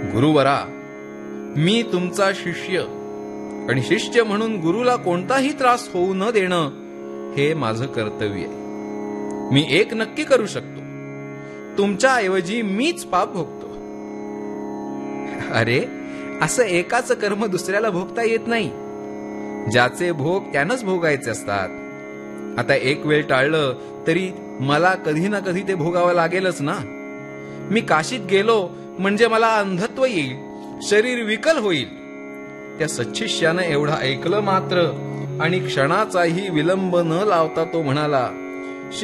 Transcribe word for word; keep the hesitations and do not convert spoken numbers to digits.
गुरुवरा, मी तुमचा शिष्य आणि शिष्य म्हणून गुरुला कोणताही त्रास होऊ न देणं हे माझं कर्तव्य आहे. मी एक नक्की करू शकतो, तुमच्या ऐवजी मीच पाप भोगतो. अरे, असं एकाच कर्म दुसऱ्याला भोगता येत नाही. ज्याचे भोग त्यानंच भोगायचे असतात. आता एक वेळ टाळलं तरी मला कधी ना कधी ते भोगावं लागेलच ना. मी काशीत गेलो म्हणजे मला अंधत्व येईल, शरीर विकल होईल. त्या सच्छिष्यानं एवढं ऐकलं मात्र आणि क्षणाचाही विलंब न लावता तो म्हणाला,